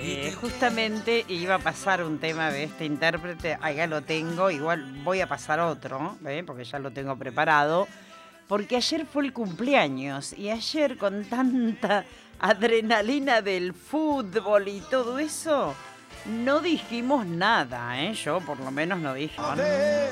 Justamente iba a pasar un tema de este intérprete, acá lo tengo, igual voy a pasar otro, porque ya lo tengo preparado, porque ayer fue el cumpleaños y ayer con tanta adrenalina del fútbol y todo eso, no dijimos nada, yo por lo menos no dije.